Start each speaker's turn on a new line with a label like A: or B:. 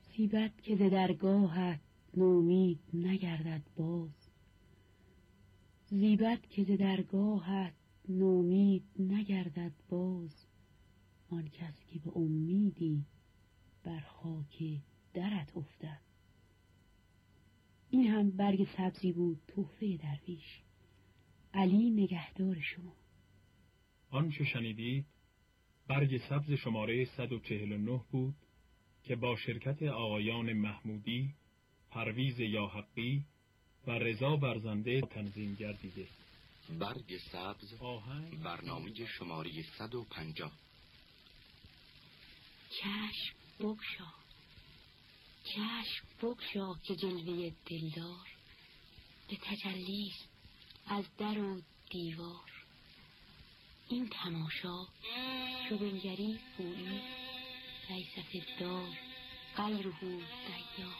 A: زیبد که ز درگاهت نومید نگردد باز، زیبد که ز درگاهت نومید نگردد باز. آن کس که به امیدی بر خاک درت افتد. این هم برگ سبزی بود تحفه درویش. علی نگهدار شما.
B: آنچه شنیدید برگ سبز شماره 149 بود که با شرکت آقایان محمودی، پرویز یاحقی و رضا برزنده تنظیم گردیده.
C: برگ سبز برنامه شماره 150.
A: چشم بگشا، چشم بگشا که جلوه دلدار به تجلیست از در و دیوار. این تماشا چو بنگری گویی لیس فی الدار غیره دیار.